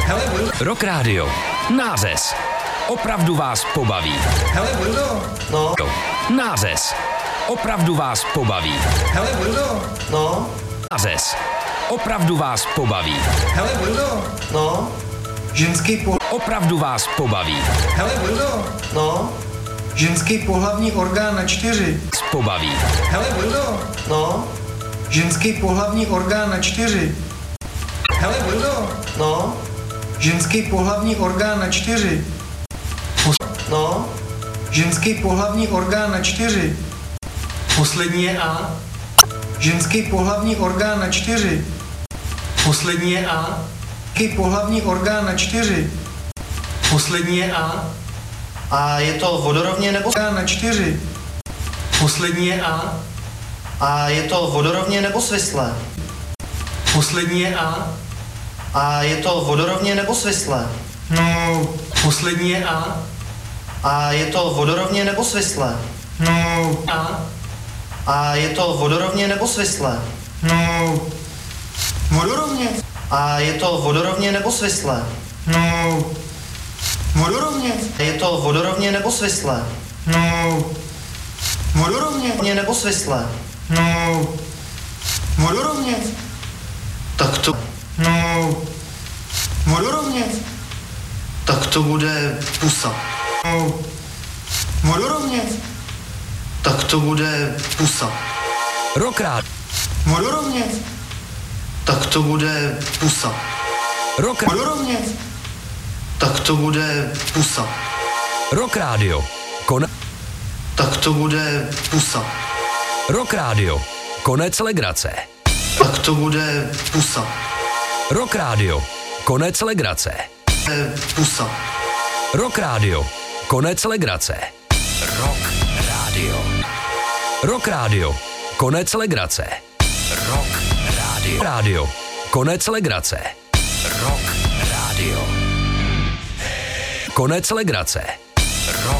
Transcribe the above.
Hele, Rock Radio. Nářez. Opravdu vás pobaví. hele, Buldo. No, Nářez. Opravdu vás pobaví. hele, Buldo. No, Nářez. Opravdu vás pobaví. hele, Buldo. No, ženský Opravdu vás pobaví. Hele, Buldo. No, ženský pohlavní orgán na 4. Pobaví. Hele, Buldo. No, ženský pohlavní orgán na 4. Hele, Buldo. No, ženský pohlavní orgán na 4. No, ženský pohlavní orgán na 4. Poslední je A. Ženský pohlavní orgán na 4. Poslední je A. Ženský pohlavní orgán na 4. Poslední je A. A je to vodorovně nebo... Orgán na 4. Poslední je A. A je to vodorovně nebo svislé? Poslední je A. A je to vodorovně nebo svislé? No, poslední je A. A je to vodorovně nebo svislé? No, A. A je to vodorovně nebo svislé? No, vodorovně. A je to vodorovně nebo svislé? No, vodorovně. Je to vodorovně nebo svislé? No, vodorovně. Vodorovně nebo svislé? No, vodorovně. Tak to... No, vodorovně. Tak to bude pusa. No, vodorovně. Tak to bude pusa. Rock Radio. Vodorovně. Tak to bude pusa. Rock, Vodorovně. Tak to bude pusa. Rock Radio. Tak to bude pusa. Rock Radio. Konec legrace. Tak to bude pusa. Rock Radio. Konec legrace. Pusa. Rock Radio. Konec legrace. Rock Radio. Rock Radio. Konec legrace. Rock Radio. Radio. Konec legrace. Rock Radio. Konec legrace. Rock